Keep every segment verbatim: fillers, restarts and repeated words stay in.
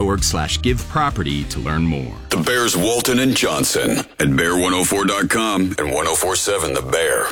org slash give property to learn more. The Bears Walton and Johnson at bear one oh four dot com and one oh four point seven The Bear.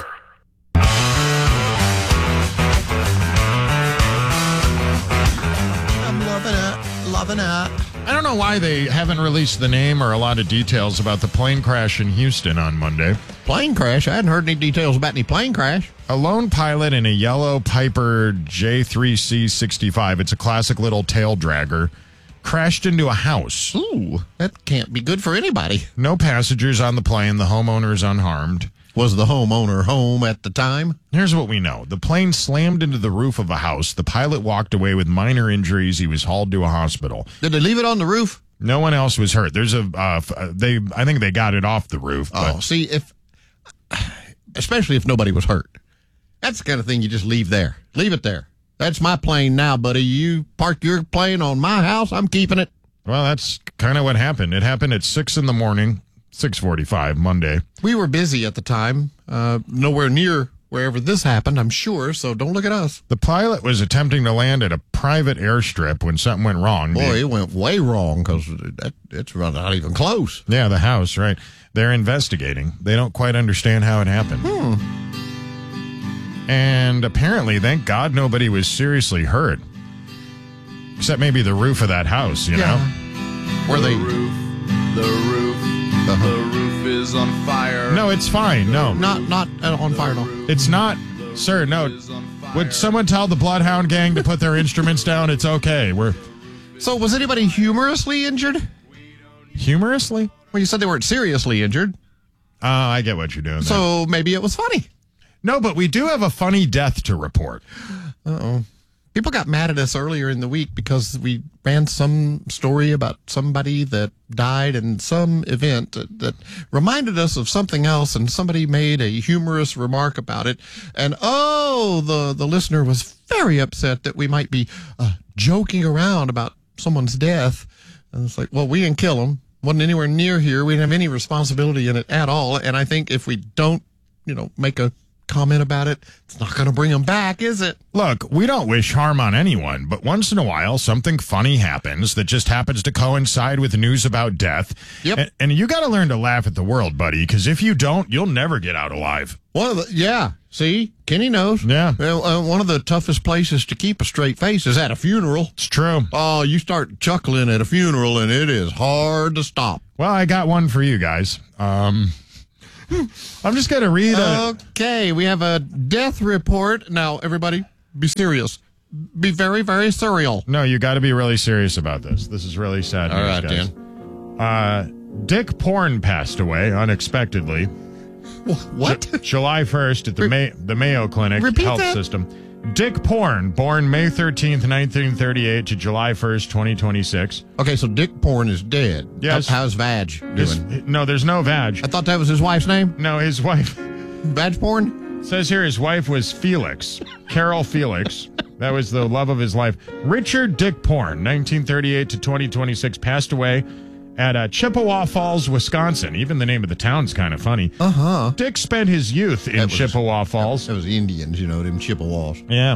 I'm loving it. Loving it. I don't know why they haven't released the name or a lot of details about the plane crash in Houston on Monday. Plane crash? I hadn't heard any details about any plane crash. A lone pilot in a yellow Piper J three C sixty-five, it's a classic little tail dragger, crashed into a house. Ooh, that can't be good for anybody. No passengers on the plane. The homeowner is unharmed. Was the homeowner home at the time? Here's what we know. The plane slammed into the roof of a house. The pilot walked away with minor injuries. He was hauled to a hospital. Did they leave it on the roof? No one else was hurt. There's a, uh, they, I think they got it off the roof. But Oh, see, if, especially if nobody was hurt. That's the kind of thing you just leave there. Leave it there. That's my plane now, buddy. You park your plane on my house, I'm keeping it. Well, that's kind of what happened. It happened at six in the morning, six forty-five, Monday. We were busy at the time, uh, nowhere near wherever this happened, I'm sure, so don't look at us. The pilot was attempting to land at a private airstrip when something went wrong. Boy, They- it went way wrong because that, it's not even close. yeah, the house, right. They're investigating. They don't quite understand how it happened. Hmm. And apparently, thank God, nobody was seriously hurt. Except maybe the roof of that house, you know? Were the they? roof, the roof, Uh-huh. the roof is on fire. No, it's fine. No. Not not uh, on fire, no. It's not. Sir, no. Is on fire. Would someone tell the Bloodhound Gang to put their instruments down? It's okay. We're So was anybody humorously injured? humorously? Well, you said they weren't seriously injured, Oh, I get what you're doing there. so maybe it was funny. No, but we do have a funny death to report. Uh-oh. People got mad at us earlier in the week because we ran some story about somebody that died in some event that, that reminded us of something else, and somebody made a humorous remark about it. And, oh, the, the listener was very upset that we might be uh, joking around about someone's death. And it's like, well, we didn't kill him. Wasn't anywhere near here. We didn't have any responsibility in it at all. And I think if we don't, you know, make a comment about it, it's not going to bring them back, is it? Look, we don't wish harm on anyone, but once in a while, something funny happens that just happens to coincide with news about death. Yep. And, and you got to learn to laugh at the world, buddy, because if you don't, you'll never get out alive. One of the, yeah, see, Kenny knows. Yeah. Well, uh, one of the toughest places to keep a straight face is at a funeral. It's true. Oh, you start chuckling at a funeral, and it is hard to stop. Well, I got one for you guys. Um, I'm just going to read a... Okay, we have a death report. Now, everybody, be serious. Be very, very serial. No, you got to be really serious about this. This is really sad All news, right, guys. Dan. Uh, Dick Porn passed away unexpectedly. Wh- What? Ju- July first at the, May- the Mayo Clinic Repeat Health that? System. Dick Porn, born May thirteenth, nineteen thirty-eight to July first, twenty twenty-six. Okay, so Dick Porn is dead. Yes. How- How's Vag doing? His, no, there's no vag. I thought that was his wife's name. No, his wife... Vag Porn? Says here his wife was Felix, Carol Felix. That was the love of his life. Richard Dick Porn, nineteen thirty-eight to twenty twenty-six, passed away at uh, Chippewa Falls, Wisconsin. Even the name of the town's kind of funny. Uh-huh. Dick spent his youth in That was- Chippewa Falls. That was Indians, you know, them Chippewas. Yeah,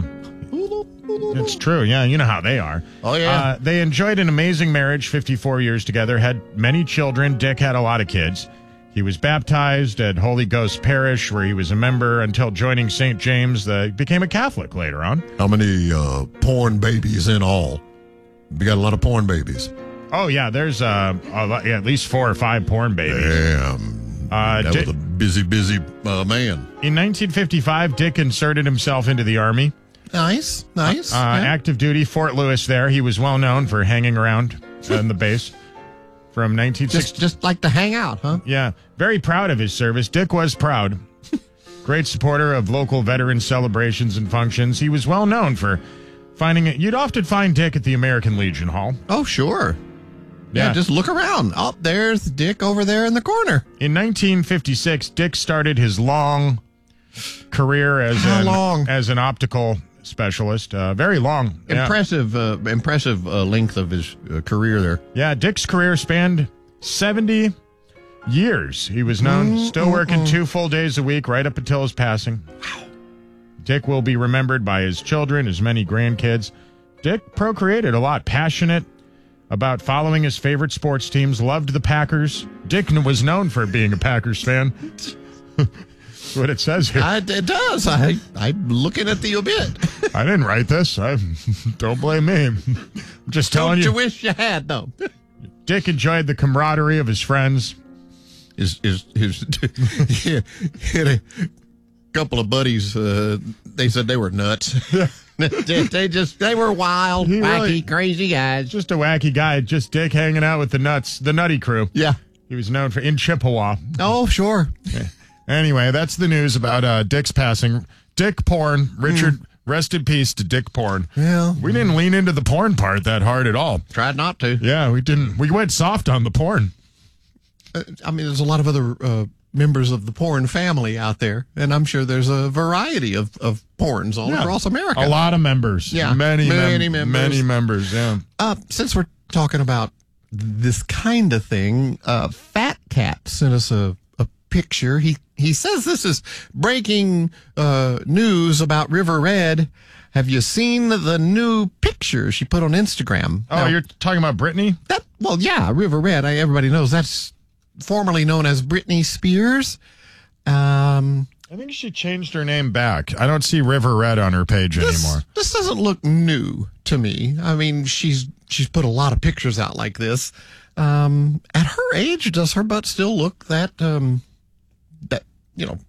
it's true. Yeah, you know how they are. Oh, yeah. Uh, they enjoyed an amazing marriage, fifty-four years together, had many children. Dick had a lot of kids. He was baptized at Holy Ghost Parish, where he was a member until joining Saint James. The, became a Catholic later on. How many uh, porn babies in all? We got a lot of porn babies. Oh, yeah, there's uh, a lot, yeah, at least four or five porn babies. Damn. Uh, that Di- was a busy, busy uh, man. In nineteen fifty-five, Dick inserted himself into the Army. Nice, nice. Uh, Active duty, Fort Lewis there. He was well known for hanging around in the base from nineteen sixty. just, just like to hang out, huh? Yeah, very proud of his service. Dick was proud. Great supporter of local veteran celebrations and functions. He was well known for finding it. You'd often find Dick at the American Legion Hall. Oh, sure. Yeah, Yeah. just look around. Oh, there's Dick over there in the corner. In nineteen fifty-six, Dick started his long career as How an, long? as an optical specialist. Uh, very long. Yeah. Impressive, uh, impressive uh, length of his uh, career there. Yeah, Dick's career spanned seventy years. He was known, still working two full days a week right up until his passing. Wow. Dick will be remembered by his children, his many grandkids. Dick procreated a lot. Passionate, about following his favorite sports teams, loved the Packers. Dick was known for being a Packers fan. That's what it says here. I, it does. I, I'm looking at the obit. I didn't write this. I Don't blame me. I'm just telling Don't you. you wish you had, though? Dick enjoyed the camaraderie of his friends. His, his, his, he had a couple of buddies. Uh, they said they were nuts. they, they just, they were wild, He wacky, really- crazy guys. Just a wacky guy. Just Dick hanging out with the nuts, the Nutty Crew. Yeah. He was known for in Chippewa. Oh, sure. Anyway, that's the news about uh, Dick's passing. Dick Porn, Richard, mm. rest in peace to Dick Porn. Well, we didn't lean into the porn part that hard at all. Tried not to. Yeah, we didn't. We went soft on the porn. Uh, I mean, there's a lot of other uh, members of the porn family out there, and I'm sure there's a variety of, of porns all yeah. across America. A lot of members. Yeah. Many, many mem- members. Many members, yeah. Uh, since we're talking about this kind of thing, uh, Fat Cat sent us a, a picture. He he says this is breaking uh, news about River Red. Have you seen the new picture she put on Instagram? Oh, Now, you're talking about Britney? that? Well, yeah, River Red. I, everybody knows that's formerly known as Britney Spears. Um, I think she changed her name back. I don't see River Red on her page this, anymore. This doesn't look new to me. I mean, she's she's put a lot of pictures out like this. Um, at her age, does her butt still look that um, that you know,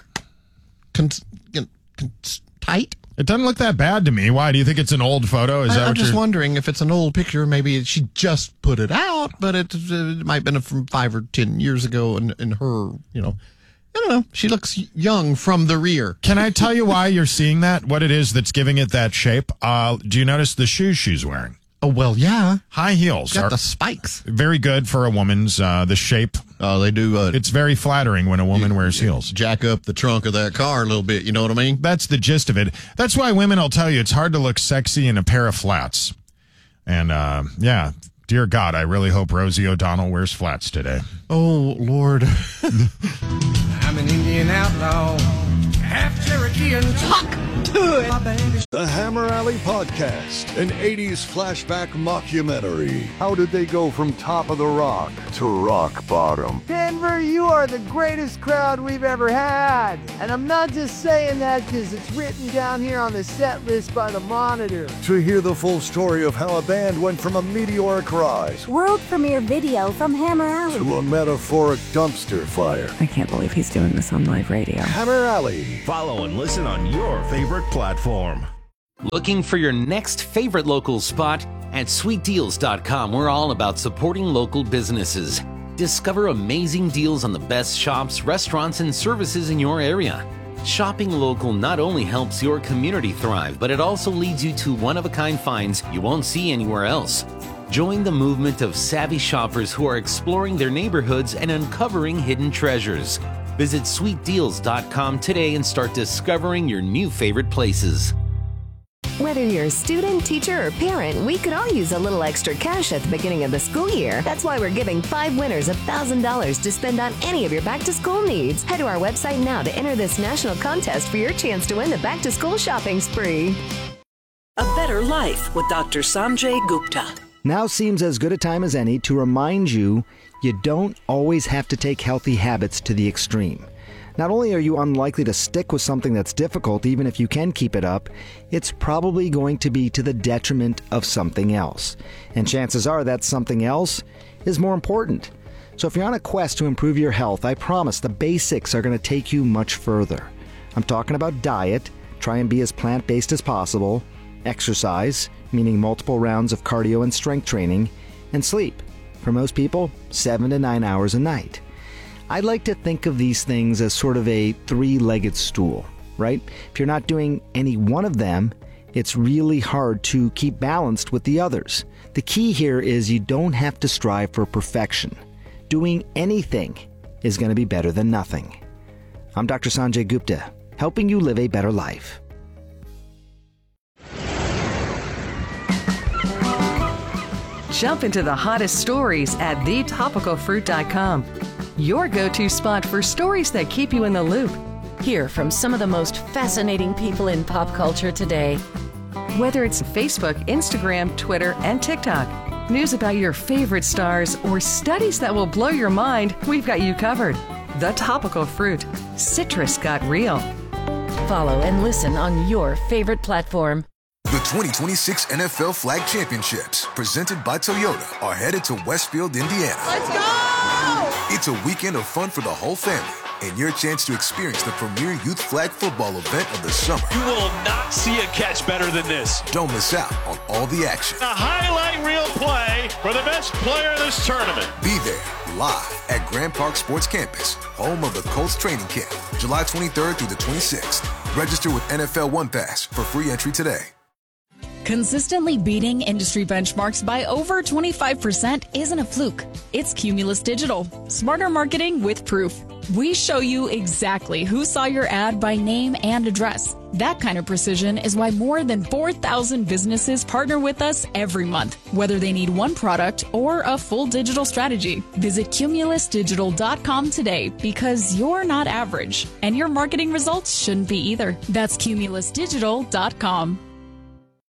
con- you know con- tight? It doesn't look that bad to me. Why? Do you think it's an old photo? Is I, that I'm what just you're... wondering if it's an old picture. Maybe she just put it out, but it, it might have been from five or ten years ago. And in her, you know, I don't know. She looks young from the rear. Can I tell you why you're seeing that? What it is that's giving it that shape? Uh, do you notice the shoes she's wearing? Oh well, yeah. High heels Got are the spikes. very good for a woman's uh, the shape. Oh, they do. Uh, It's very flattering when a woman wears heels. jack up the trunk of that car a little bit. You know what I mean? That's the gist of it. That's why women will tell you it's hard to look sexy in a pair of flats. And uh, yeah, dear God, I really hope Rosie O'Donnell wears flats today. Oh Lord. I'm an Indian outlaw, half Cherokee and talk to it. The Hammer Alley Podcast, an eighties flashback mockumentary. How did they go from top of the rock to rock bottom? Denver, you are the greatest crowd we've ever had. And I'm not just saying that because it's written down here on the set list by the Monitor. To hear the full story of how a band went from a meteoric rise World premiere video from Hammer Alley. to a metaphoric dumpster fire. I can't believe he's doing this on live radio. Hammer Alley. Follow and listen on your favorite platform. Looking for your next favorite local spot? At sweet deals dot com, we're all about supporting local businesses. Discover amazing deals on the best shops, restaurants, and services in your area. Shopping local not only helps your community thrive, but it also leads you to one-of-a-kind finds you won't see anywhere else. Join the movement of savvy shoppers who are exploring their neighborhoods and uncovering hidden treasures. Visit sweet deals dot com today and start discovering your new favorite places. Whether you're a student, teacher, or parent, we could all use a little extra cash at the beginning of the school year. That's why we're giving five winners one thousand dollars to spend on any of your back-to-school needs. Head to our website now to enter this national contest for your chance to win the back-to-school shopping spree. A Better Life with Doctor Sanjay Gupta. Now seems as good a time as any to remind you you don't always have to take healthy habits to the extreme. Not only are you unlikely to stick with something that's difficult, even if you can keep it up, it's probably going to be to the detriment of something else. And chances are that something else is more important. So if you're on a quest to improve your health, I promise the basics are going to take you much further. I'm talking about diet, try and be as plant-based as possible, exercise, meaning multiple rounds of cardio and strength training, and sleep. For most people, seven to nine hours a night. I like to think of these things as sort of a three-legged stool, right? If you're not doing any one of them, it's really hard to keep balanced with the others. The key here is you don't have to strive for perfection. Doing anything is going to be better than nothing. I'm Doctor Sanjay Gupta, helping you live a better life. Jump into the hottest stories at the topical fruit dot com. Your go-to spot for stories that keep you in the loop. Hear from some of the most fascinating people in pop culture today. Whether it's Facebook, Instagram, Twitter, and TikTok. News about your favorite stars or studies that will blow your mind, we've got you covered. The Topical Fruit. Citrus got real. Follow and listen on your favorite platform. The twenty twenty-six N F L Flag Championships, presented by Toyota, are headed to Westfield, Indiana. Let's go! It's a weekend of fun for the whole family and your chance to experience the premier youth flag football event of the summer. You will not see a catch better than this. Don't miss out on all the action. A highlight reel play for the best player in this tournament. Be there live at Grand Park Sports Campus, home of the Colts training camp, July twenty-third through the twenty-sixth. Register with N F L One Pass for free entry today. Consistently beating industry benchmarks by over twenty-five percent isn't a fluke. It's Cumulus Digital. Smarter marketing with proof. We show you exactly who saw your ad by name and address. That kind of precision is why more than four thousand businesses partner with us every month, whether they need one product or a full digital strategy. Visit cumulus digital dot com today because you're not average, and your marketing results shouldn't be either. That's cumulus digital dot com.